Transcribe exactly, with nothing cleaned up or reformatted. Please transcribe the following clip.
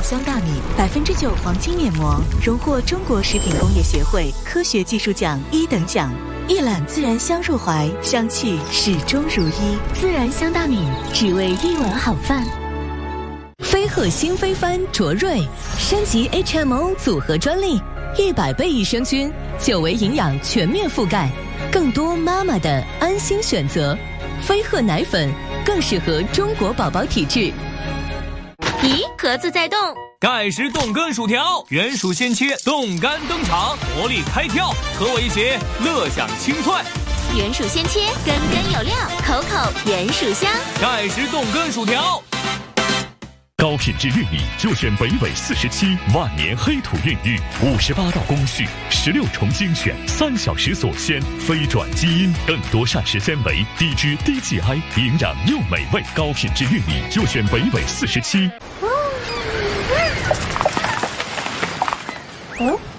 香大米，百分之九黄金面膜，荣获中国食品工业协会科学技术奖一等奖。一揽自然香入怀，香气始终如一。自然香大米，只为一碗好饭。飞鹤新飞帆卓瑞升级 H M O 组合专利，一百倍益生菌，久维营养全面覆盖，更多妈妈的安心选择。飞鹤奶粉更适合中国宝宝体质。 咦，盒子在动。 盖时冻根薯条，原薯鲜切，冻干登场，活力开跳，和我一起乐享清脆。 原薯鲜切，根根有料，口口原薯香。 盖时冻根薯条。 高品质玉米就选北纬四十七万年黑土孕育，五十八道工序，十六重精选，三小时锁鲜，非转基因，更多膳食纤维，低脂低 G I， 营养又美味。高品质玉米就选北纬四十七。 哦。